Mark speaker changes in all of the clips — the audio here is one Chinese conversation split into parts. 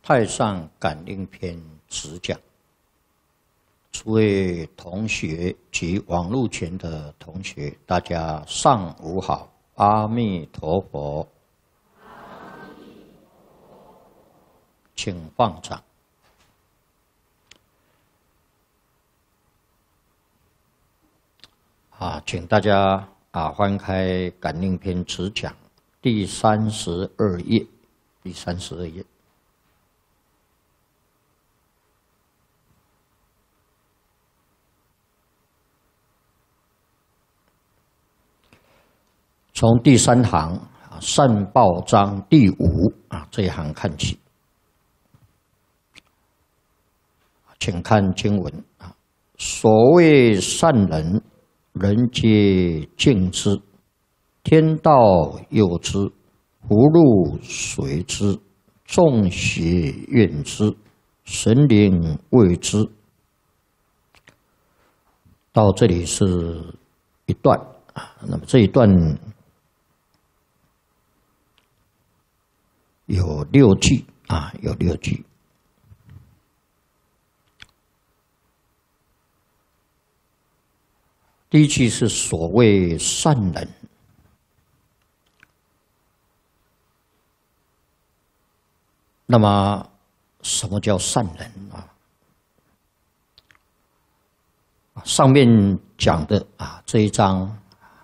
Speaker 1: 太上感应篇直讲，诸位同学及网络前的同学，大家上午好，阿弥陀佛，请放掌。请大家翻开感应篇直讲第32页，第32页。从第3行善报章第5这一行看起，请看经文所谓善人，人皆敬之，天道佑之，福禄随之，众邪怨之，神灵畏之。到这里是一段那么这一段有6句有6句。第一句是所谓善人，那么什么叫善人上面讲的这一章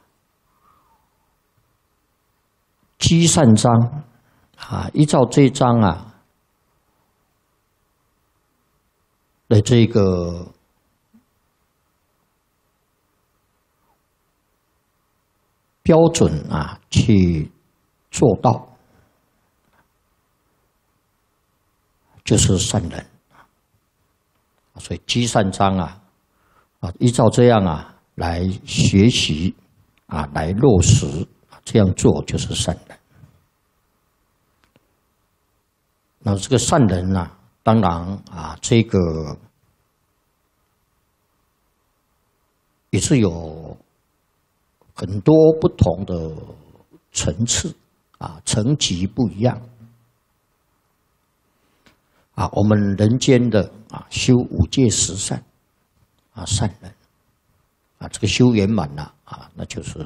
Speaker 1: 积善章依照这一章的这个标准去做到，就是善人。所以积善章依照这样来学习来落实，这样做就是善人。那这个善人当然这个也是有很多不同的层次层级不一样我们人间的修5戒10善善人这个修圆满了那就是